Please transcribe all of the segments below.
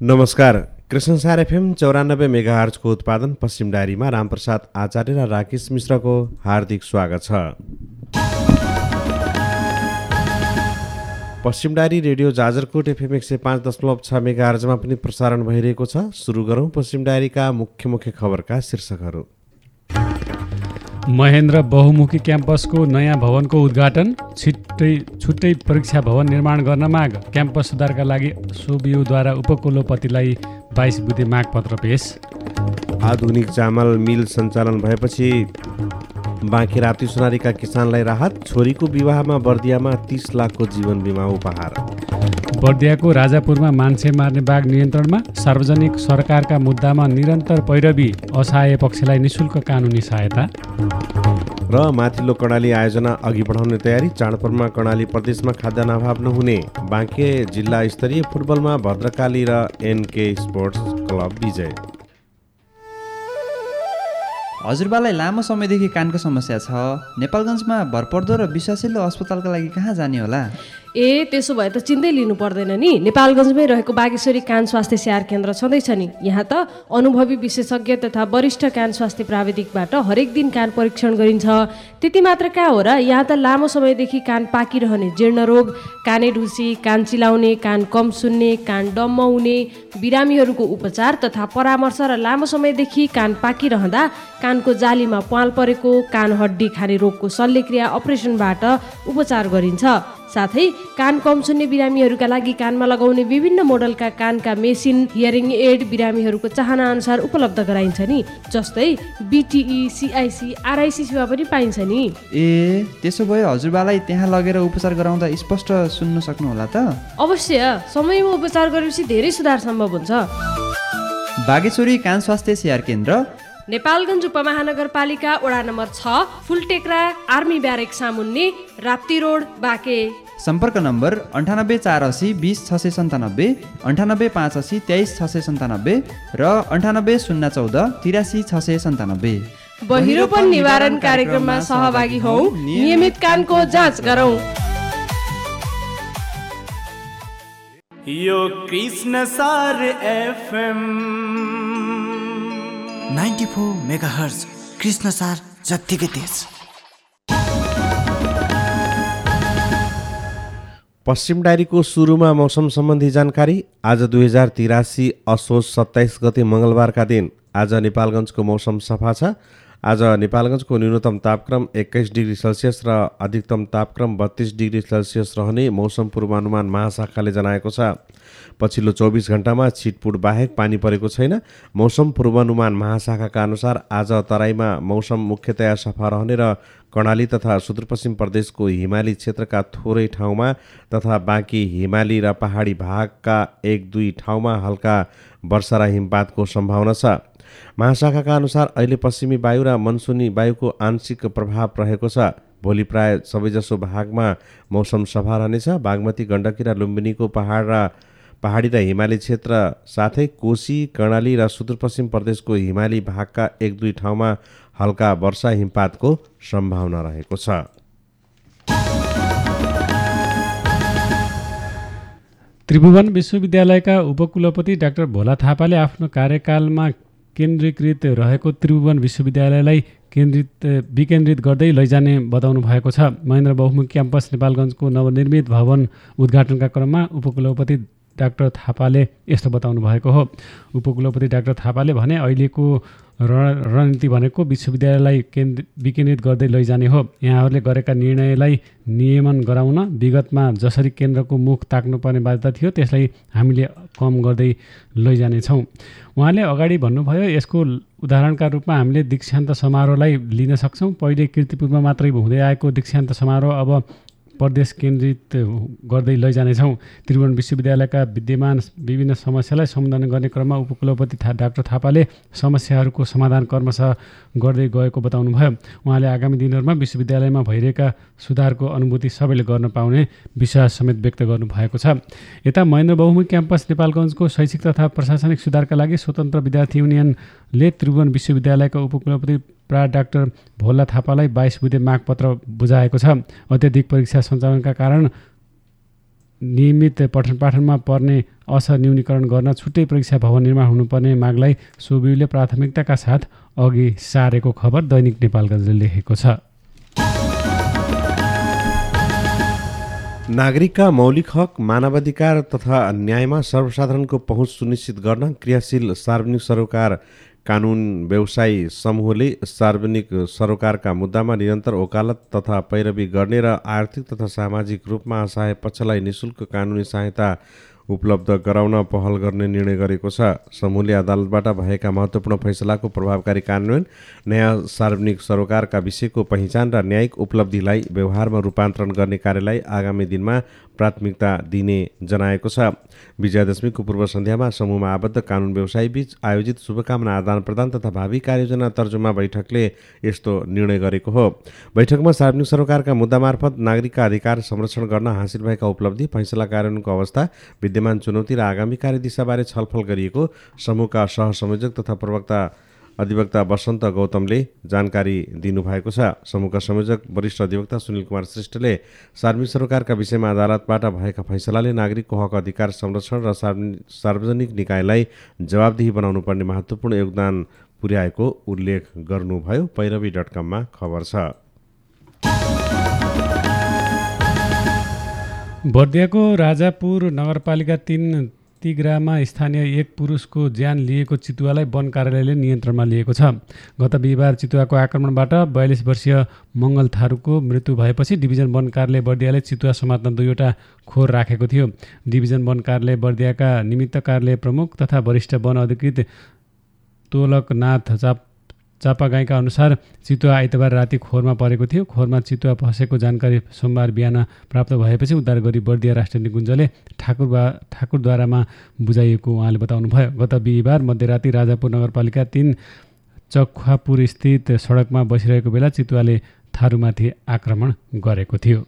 नमस्कार। कृष्णसार एफएम 94 मेगाहर्जको उत्पादन पश्चिम डायरीमा रामप्रसाद आचार्य र राकेश मिश्रको हार्दिक स्वागत छ। पश्चिम डायरी रेडियो जाजरकोट एफएम 105.6 मेगाहर्जमा पनि प्रसारण भइरहेको छ। सुरु गरौँ पश्चिम डायरीका मुख्य खबरका शीर्षकहरू। महेन्द्र बहुमुखी क्याम्पसको नयाँ भवनको उद्घाटन, छुट्टै परीक्षा भवन निर्माण गर्न माग, क्याम्पस सुधारका लागि सोबियोद्वारा उपकुलपतिलाई 22 बुँदे मागपत्र पेश। आधुनिक चामल मिल सञ्चालन भएपछि बाँकी राप्ती सोनारीका किसानलाई राहत, छोरीको विवाहमा बर्दियामा 30 लाखको जीवन बिमा उपहार। बर्दियाको राजापुरमा मान्छे मार्ने बाघ नियन्त्रणमा, सार्वजनिक सरकारका मुद्दामा निरन्तर पैरवी, असहाय पक्षलाई निशुल्क कानुनी सहायता। र माथिल्लो कर्णाली आयोजना अघि बढाउने तयारी, चाडपर्वमा कर्णाली प्रदेशमा खाद्यान्न अभाव नहुने, बाँके जिल्ला स्तरीय फुटबलमा भद्रकाली र एनके स्पोर्ट्स क्लब विजय। हजुरबालाई लामो समयदेखि कानको समस्या छ। नेपालगञ्जमा भरपर्दो र विश्वासिलो अस्पतालका लागि कहाँ जाने होला? त्यसो भए त चिन्तै लिनु पर्दैन नि। नेपालगञ्जमै रहेको बागेश्वरी कान स्वास्थ्य स्याहार केन्द्र छँदैछ नि। यहाँ त अनुभवी विशेषज्ञ तथा वरिष्ठ कान स्वास्थ्य प्राविधिकबाट हरेक दिन कान परीक्षण गरिन्छ। त्यति मात्र कहाँ हो र, यहाँ त लामो समयदेखि कान पाकिरहने जीर्ण रोग, काने ढुसी, कान चिलाउने, कान कम सुन्ने, कान डम्म हुने बिरामीहरूको उपचार तथा परामर्श र लामो समयदेखि कान पाकिरहँदा कानको जालीमा प्वाल परेको, कान हड्डी खाने रोगको शल्यक्रिया अपरेसनबाट उपचार गरिन्छ। साथै कान कम सुन्ने बिरामीहरूका लागि कानमा लगाउने विभिन्न मोडलका कानका मेसिन, हियरिङ एड बिरामीहरूको चाहना अनुसार उपलब्ध गराइन्छ नि। जस्तै बिटिई, सिआइसी, आरआइसी सेवा पनि पाइन्छ नि। त्यसो भए हजुरबालाई त्यहाँ लगेर उपचार गराउँदा स्पष्ट सुन्न सक्नुहोला त? अवश्य, समयमा उपचार गरेपछि धेरै सुधार सम्भव हुन्छ। बागेश्वरी कान स्वास्थ्य स्याहार केन्द्र, नेपालगञ्ज उपमहानगरपालिका वडा नम्बर 6, फुलटेक्रा आर्मी ब्यारेक सामुन्ने, राप्ती रोड, बाँके। सम्पर्क नम्बर 9848 20 697, 9885 23 697 र 98014 83 697। बहिरोपन निवारण कार्यक्रममा सहभागी हौ, नियमित कानको जाँच गरौँ। यो कृष्णसार एफएम 94 मेगाहर्ज, कृष्णसार जत्तिकै तेज। पश्चिम डायरीको सुरुमा मौसम सम्बन्धी जानकारी। आज 2083 असोज 27 गते मङ्गलबारका दिन आज नेपालगञ्जको मौसम सफा छ। आज नेपालगञ्जको न्यूनतम तापक्रम 21 डिग्री सेल्सियस र अधिकतम तापक्रम 32 डिग्री सेल्सियस रहने मौसम पूर्वानुमान महाशाखाले जनाएको छ। पछिल्लो 24 घण्टामा छिटपुट बाहेक पानी परेको छैन। मौसम पूर्वानुमान महाशाखाका अनुसार आज तराईमा मौसम मुख्यतया सफा रहने र कर्णाली तथा सुदूरपश्चिम प्रदेशको हिमाली क्षेत्रका थोरै ठाउँमा तथा बाँकी हिमाली र पहाडी भागका 1-2 ठाउँमा हल्का वर्षा र हिमपातको सम्भावना छ। महाशाखाका अनुसार अहिले पश्चिमी वायु र मनसुनी वायुको आंशिक प्रभाव रहेको छ। भोलि प्राय सबैजसो भागमा मौसम सफा रहनेछ। बागमती, गण्डकी र लुम्बिनीको पहाडी र हिमाली क्षेत्र साथै कोशी, कर्णाली र सुदूरपश्चिम प्रदेशको हिमाली भागका 1-2 ठाउँमा हल्का वर्षा हिमपातको सम्भावना रहेको छ। त्रिभुवन विश्वविद्यालयका उपकुलपति डाक्टर भोला थापाले आफ्नो कार्यकालमा केन्द्रीकृत रहेको त्रिभुवन विश्वविद्यालयलाई विकेन्द्रित गर्दै लैजाने बताउनु भएको छ। महेन्द्र बहुमुखी क्याम्पस नेपालगञ्जको नवनिर्मित भवन उद्घाटनका क्रममा उपकुलपति डाक्टर थापाले यस्तो बताउनु भएको हो। उपकुलपति डाक्टर थापाले भने अहिलेको रणनीति भनेको विश्वविद्यालयलाई विकेन्द्रित गर्दै लैजाने हो। यहाँहरूले गरेका निर्णयलाई नियमन गराउन विगतमा जसरी केन्द्रको मुख ताक्नुपर्ने बाध्यता थियो त्यसलाई हामीले कम गर्दै लैजानेछौँ। उहाँले अगाडि भन्नुभयो, यसको उदाहरणका रूपमा हामीले दीक्षान्त समारोहलाई लिन सक्छौँ। पहिले कीर्तिपुरमा मात्रै हुँदै आएको दीक्षान्त समारोह अब प्रदेश केन्द्रित गर्दै लैजानेछौँ। त्रिभुवन विश्वविद्यालयका विद्यमान विभिन्न समस्यालाई समाधान गर्ने क्रममा उपकुलपति डाक्टर थापाले समस्याहरूको समाधान क्रमशः गर्दै गएको बताउनुभयो। उहाँले आगामी दिनहरूमा विश्वविद्यालयमा भइरहेका सुधारको अनुभूति सबैले गर्न पाउने विश्वास समेत व्यक्त गर्नुभएको छ। यता महेन्द्र बहुमुखी क्याम्पस नेपालगञ्जको शैक्षिक तथा प्रशासनिक सुधारका लागि स्वतन्त्र विद्यार्थी युनियनले त्रिभुवन विश्वविद्यालयका उपकुलपति प्रा डाक्टर भोला थापालाई 22 बुँदे मागपत्र बुझाएको छ। अत्याधिक परीक्षा सञ्चालनका कारण नियमित पठन पाठनमा पर्ने असर न्यूनीकरण गर्न छुट्टै परीक्षा भवन निर्माण हुनुपर्ने मागलाई सोबिउले प्राथमिकताका साथ अघि सारेको खबर दैनिक नेपालगञ्जले लेखेको छ। नागरिकका मौलिक हक, मानवाधिकार तथा न्यायमा सर्वसाधारणको पहुँच सुनिश्चित गर्न क्रियाशील सार्वजनिक सरोकार कानुन व्यवसायी समूहले सार्वजनिक सरोकारका मुद्दामा निरन्तर वकालत तथा पैरवी गर्ने र आर्थिक तथा सामाजिक रूपमा असहाय पक्षलाई निःशुल्क कानुनी सहायता उपलब्ध गराउन पहल गर्ने निर्णय गरेको छ। समूहले अदालतबाट भएका महत्त्वपूर्ण फैसलाको प्रभावकारी कार्यान्वयन, नयाँ सार्वजनिक सरोकारका विषयको पहिचान र न्यायिक उपलब्धिलाई व्यवहारमा रूपान्तरण गर्ने कार्यलाई आगामी दिनमा प्राथमिकता दिने जनाएको छ। विजयादशमीको पूर्व सन्ध्यामा समूहमा आबद्ध कानुन व्यवसायी बीच आयोजित शुभकामना आदान प्रदान तथा भावी कार्ययोजना तर्जुमा बैठकले यस्तो निर्णय गरेको हो। बैठकमा सार्वजनिक सरोकारका मुद्दा मार्फत नागरिकका अधिकार संरक्षण गर्न हासिल भएका उपलब्धि, फैसला कार्यान्वयनको अवस्था, विद्यमान चुनौती र आगामी कार्यदिशाबारे छलफल गरिएको समूहका सहसंयोजक तथा प्रवक्ता अधिवक्ता वसन्त गौतमले जानकारी दिनुभएको छ। समूहका संयोजक वरिष्ठ अधिवक्ता सुनिल कुमार श्रेष्ठले सार्वजनिक सरोकारका विषयमा अदालतबाट भएका फैसलाले नागरिकको हक अधिकार संरक्षण र सार्वजनिक निकायलाई जवाबदेही बनाउनु पर्ने महत्त्वपूर्ण योगदान पुर्याएको उल्लेख गर्नुभयो। पैरवी.com खबर छ। बर्दियाको राजापुर नगरपालिका 3 तिग्रामा स्थानीय एक पुरुषको ज्यान लिएको चितुवालाई वन कार्यालयले नियन्त्रणमा लिएको छ। गत बिहिबार चितुवाको आक्रमणबाट 42 वर्षीय मङ्गल थारूको मृत्यु भएपछि डिभिजन वन कार्यालय बर्दियाले चितुवा समात्न 2वटा खोर राखेको थियो। डिभिजन वन कार्यालय बर्दियाका निमित्त कार्यालय प्रमुख तथा वरिष्ठ वन अधिकृत तोलकनाथ चापागाईका अनुसार चितुवा आइतबार राति खोरमा परेको थियो। खोरमा चितुवा फसेको जानकारी सोमबार बिहान प्राप्त भएपछि उद्धार गरी बर्दिया राष्ट्रिय निकुञ्जले ठाकुरद्वारामा बुझाइएको उहाँले बताउनुभयो। गत बिहिबार मध्यराति राजापुर नगरपालिका 3 चख्वापुर स्थित सडकमा बसिरहेको बेला चितुवाले थारूमाथि आक्रमण गरेको थियो।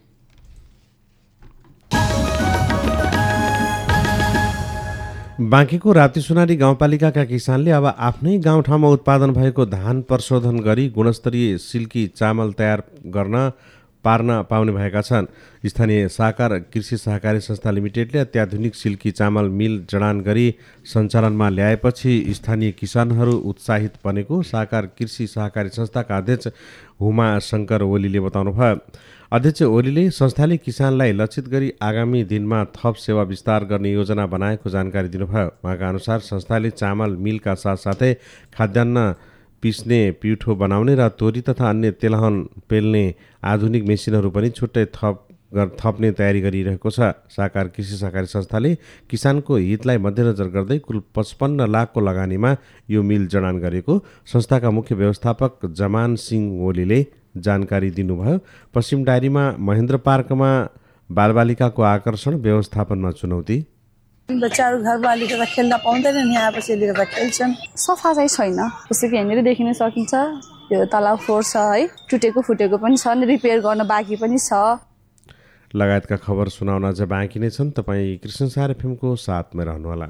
बाँकीको राप्ती गाउँपालिकाका किसानले अब आफ्नै गाउँठाउँमा उत्पादन भएको धान प्रशोधन गरी गुणस्तरीय सिल्की चामल तयार गर्न पार्न पाउने भएका छन्। स्थानीय सहकार कृषि सहकारी संस्था लिमिटेडले अत्याधुनिक सिल्की चामल मिल जडान गरी सञ्चालनमा ल्याएपछि स्थानीय किसानहरू उत्साहित बनेको सहकार कृषि सहकारी संस्थाका अध्यक्ष हुमा शङ्कर ओलीले बताउनुभयो। अध्यक्ष ओलीले संस्थाले किसानलाई लक्षित गरी आगामी दिनमा थप सेवा विस्तार गर्ने योजना बनाएको जानकारी दिनुभयो। उहाँका अनुसार संस्थाले चामल मिलका साथसाथै खाद्यान्न पिस्ने, पिठो बनाउने र तोरी तथा अन्य तेलहन पेल्ने आधुनिक मेसिनहरू पनि छुट्टै थप्ने तयारी गरिरहेको छ। सहकार कृषि सहकारी संस्थाले किसानको हितलाई मध्यनजर गर्दै कुल 55 लाखको लगानीमा यो मिल जडान गरेको संस्थाका मुख्य व्यवस्थापक जमान सिंह ओलीले जानकारी दिनुभयो। पश्चिम डायरीमा महेन्द्र पार्कमा बालबालिकाको आकर्षण, व्यवस्थापनमा चुनौती। बच्चाहरू घरबालिका खेल्न पाउँदैन नि, आएपछि लिएर खेल्छन्। सफा चाहिँ छैन, जस्तो कि यहाँनिर देखिन सकिन्छ। यो तला फ्लोर छ है, टुटेको फुटेको पनि छ, रिपेयर गर्न बाँकी पनि छ लगायतका खबर सुनाउन अझ बाँकी नै छन्। तपाईँ कृष्णसार एफएमको साथमा रहनुहोला।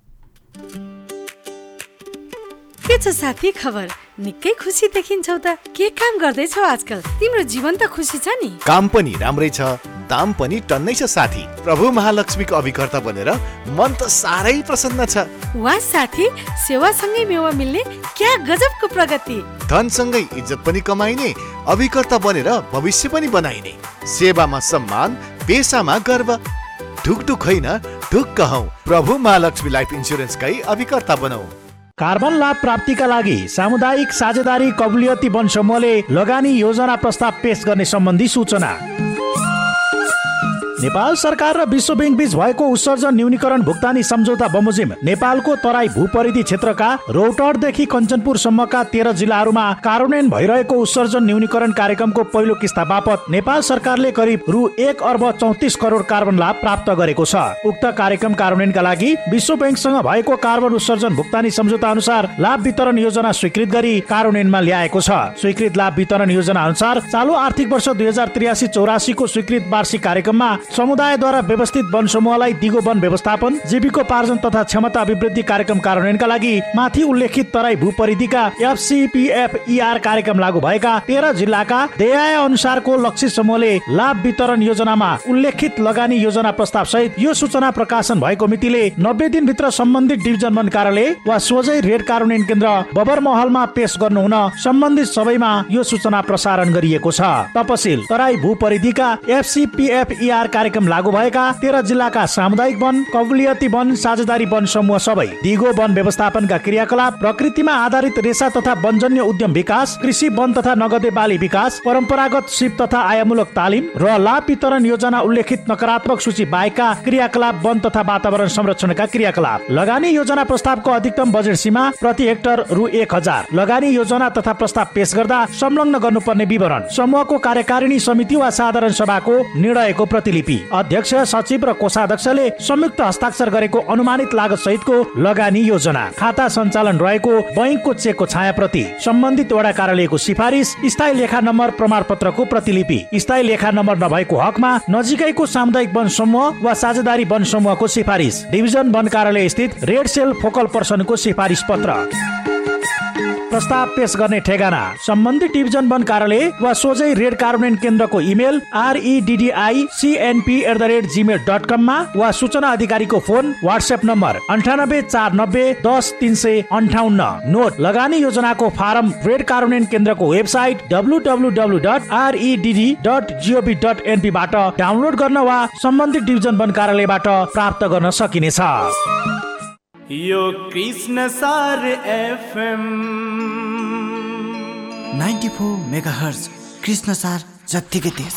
के छ साथी खबर? निकै खुसी देखिन्छौ त। के काम गर्दैछौ आजकल? तिम्रो जीवन त खुसी छ नि? काम पनि राम्रै छ, दाम पनि टन्नै छ साथी। प्रभु महालक्ष्मीको अभिकर्ता बनेर मन त साह्रै प्रसन्न छ। वाह साथी, सेवासँगै मेवा मिल्ने क्या गजबको प्रगति। धनसँगै इज्जत पनि कमाइने, अभिकर्ता बनेर भविष्य पनि बनाइने। सेवामा सम्मान, पेसामा गर्व। ढुकढुक होइन, ढुक्क हौ। प्रभु महालक्ष्मी लाइफ इन्स्योरेन्सकै अभिकर्ता बनौ। कार्बन लाभ प्राप्तिका लागि सामुदायिक साझेदारी कबुलियती वन समूहले लगानी योजना प्रस्ताव पेश गर्ने सम्बन्धी सूचना। नेपाल सरकार र विश्व बैंक बीच भएको उत्सर्जन न्यूनीकरण भुक्तानी सम्झौता बमोजिम नेपालको तराई भूपरिधि क्षेत्रका रौतहटदेखि कञ्चनपुरसम्मका 13 जिल्लाहरूमा कार्यान्वयन भइरहेको उत्सर्जन न्यूनीकरण कार्यक्रमको पहिलो किस्ता बापत नेपाल सरकारले करिब रु 1 अर्ब 34 करोड कार्बन लाभ प्राप्त गरेको छ। उक्त कार्यक्रम कार्यान्वयनका लागि विश्व बैंकसँग भएको कार्बन उत्सर्जन भुक्तानी सम्झौता अनुसार लाभ वितरण योजना स्वीकृत गरी कार्यान्वयनमा ल्याएको छ। स्वीकृत लाभ वितरण योजना अनुसार चालु आर्थिक वर्ष 2083-84 को स्वीकृत वार्षिक कार्यक्रममा समुदायद्वारा व्यवस्थित वन समूहलाई दिगो वन व्यवस्थापन, जीविकोपार्जन तथा क्षमता अभिवृद्धि कार्यक्रम कार्यान्वयनका लागि माथि उल्लेखित तराई भूपरिधिका FCPFER कार्यक्रम लागू भएका 13 जिल्लाका देय अनुसारको लक्षित समूहले लाभ वितरण योजनामा उल्लेखित लगानी योजना प्रस्ताव सहित यो सूचना प्रकाशन भएको मितिले 90 दिनभित्र सम्बन्धित डिभिजन वन कार्यालय वा सोझै रेड कार्यान्वयन केन्द्र बबरमहलमा पेश गर्नु हुन सम्बन्धित सबैमा यो सूचना प्रसारण गरिएको छ। तपसिल तराई भूपरिधिका FCPFER कार्यक्रम लागू भएका 13 जिल्लाका सामुदायिक वन, कबुलियती वन, साझेदारी वन समूह सबै दिगो वन व्यवस्थापनका क्रियाकलाप, प्रकृतिमा आधारित रेशा तथा वनजन्य उद्यम विकास, कृषि वन तथा नगदे बाली विकास, परम्परागत सिप तथा आयामूलक तालिम र लाभ वितरण योजना उल्लेखित नकारात्मक सूची बाहेकका क्रियाकलाप, वन तथा वातावरण संरक्षणका क्रियाकलाप। लगानी योजना प्रस्तावको अधिकतम बजेट सीमा प्रति हेक्टर रु 1000। लगानी योजना तथा प्रस्ताव पेश गर्दा संलग्न गर्नुपर्ने विवरण, समूहको कार्यकारिणी समिति वा साधारण सभाको निर्णयको प्रतिलिपि, अध्यक्ष, सचिव र कोषाध्यक्षले संयुक्त हस्ताक्षर गरेको अनुमानित लागत सहितको लगानी योजना, खाता सञ्चालन रहेको बैंकको चेकको छायाप्रति, सम्बन्धित वडा कार्यालयको सिफारिस, स्थायी लेखा नम्बर प्रमाणपत्रको प्रतिलिपि, स्थायी लेखा नम्बर नभएको हकमा नजिकैको सामुदायिक वन समूह वा साझेदारी वन समूहको सिफारिस, डिभिजन वन कार्यालय स्थित रेड सेल फोकल पर्सनको सिफारिस पत्र। प्रस्ताव पेश गर्ने ठेगाना सम्बन्धित डिभिजन वन कार्यालय वा सोझै रेड कार्यान्वयन केन्द्रको इमेल redicncnp@gmail.com मा वा सूचना अधिकारीको फोन व्हाट्सएप नम्बर 9849100358। नोट, लगानी योजनाको फारम रेड कार्यान्वयन केन्द्रको वेबसाइट www.redd.gov.np बाट डाउनलोड गर्न वा सम्बन्धित डिभिजन वन कार्यालयबाट प्राप्त गर्न सकिनेछ। यो कृष्ण सार FM 94 मेगाहर्ज कृष्ण सार जत्तिकै तेज।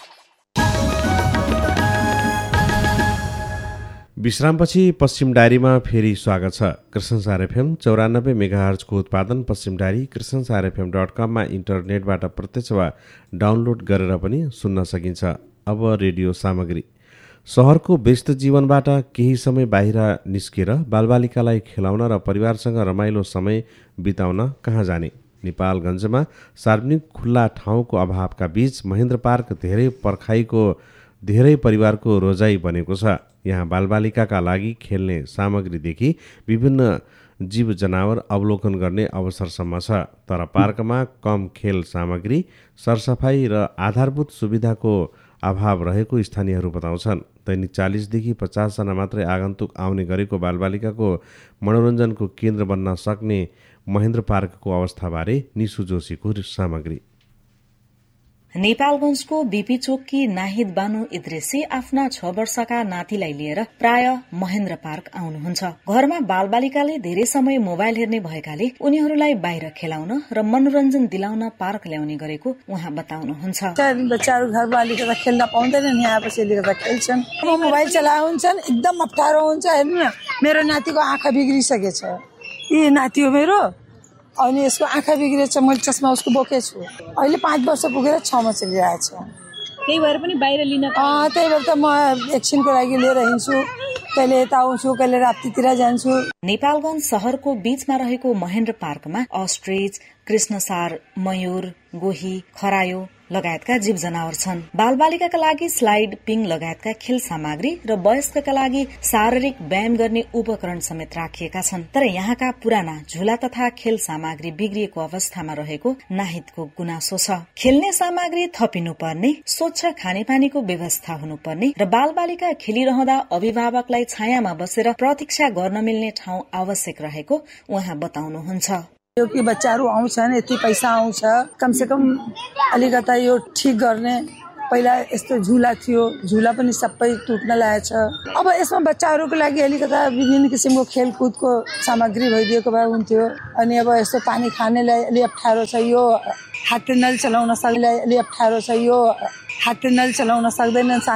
विश्रामपछि पश्चिम डायरीमा फेरि स्वागत छ। कृष्ण सार FM 94 मेगाहर्जको उत्पादन पश्चिम डायरी krishnasarfm.com मा इन्टरनेटबाट प्रत्यक्ष वा डाउनलोड गरेर पनि सुन्न सकिन्छ। अब रेडियो सामग्री। सहरको व्यस्त जीवनबाट केही समय बाहिर निस्केर बालबालिकालाई खेलाउन र परिवारसँग रमाइलो समय बिताउन कहाँ जाने? नेपालगञ्जमा सार्वजनिक खुल्ला ठाउँको अभावका बीच महेन्द्र पार्क धेरै परिवारको रोजाइ बनेको छ। यहाँ बालबालिकाका लागि खेल्ने सामग्रीदेखि विभिन्न जीव जनावर अवलोकन गर्ने अवसरसम्म छ। तर पार्कमा कम खेल सामग्री, सरसफाई र आधारभूत सुविधाको अभाव रहेको स्थानीयहरू बताउँछन्। दैनिक 40 देखि 50 जना मात्रै आगन्तुक आउने गरेको बालबालिकाको मनोरञ्जनको केन्द्र बन्न सक्ने महेन्द्र पार्कको अवस्थाबारे निशु जोशीको सामग्री। नेपालगञ्जको बीपी चोककी नाहिद बानु इद्रेसी आफ्ना 6 वर्षका नातिलाई लिएर प्राय महेन्द्र पार्क आउनुहुन्छ। घरमा बालबालिकाले धेरै समय मोबाइल हेर्ने भएकाले उनीहरूलाई बाहिर खेलाउन र मनोरञ्जन दिलाउन पार्क ल्याउने गरेको उहाँ बताउनुहुन्छ। बच्चाहरू घरमा अलिकति खेल्न पाउँदैनन्, यहाँ आएपछि अलिकति खेल्छन्। मोबाइल चलाउँछन्, एकदम अप्ठ्यारो हुन्छ। हेर्नु न, मेरो नातिको आँखा बिग्रिसकेछ। यी नाति हो मेरो, अनि यसको आँखा बिग्रेछ। मैले चस्मा उसको बोकेछु। अहिले 5 वर्ष पुगेर 6मा चलिरहेछ। त्यही भएर पनि बाहिर लिन त्यही भएर त म एकछिनको लागि लिएर हिँड्छु। कहिले यता आउँछु, कहिले राप्तीतिर जान्छु। नेपालगञ्ज शहरको बीचमा रहेको महेन्द्र पार्कमा अस्ट्रिच, कृष्णसार, मयूर, गोही, खरायो लगायतका जीव जनावर छन्। बालबालिकाका लागि स्लाइड, पिङ लगायतका खेल सामग्री र वयस्कका लागि शारीरिक व्यायाम गर्ने उपकरण समेत राखिएका छन्। तर यहाँका पुराना झुला तथा खेल सामग्री बिग्रिएको अवस्थामा रहेको नाहिदको गुनासो छ। खेल्ने सामग्री थपिनुपर्ने, स्वच्छ खानेपानीको व्यवस्था हुनुपर्ने र बालबालिका खेलिरहँदा अभिभावकलाई छायामा बसेर प्रतीक्षा गर्न मिल्ने ठाउँ आवश्यक रहेको उहाँ बताउनुहुन्छ। यो कि बच्चाहरू आउँछन्, यति पैसा आउँछ, कमसे कम अलिकता यो ठीक गर्ने। पहिला यस्तो झुला थियो, झुला पनि सबै टुट्न लागेछ। अब यसमा बच्चाहरूको लागि अलिकता विभिन्न किसिमको खेलकुदको सामग्री भइदिएको भए हुन्थ्यो। अनि अब यस्तो पानी खानेलाई अलि अप्ठ्यारो छ। यो हात नल चलाउन सक्दैनन्।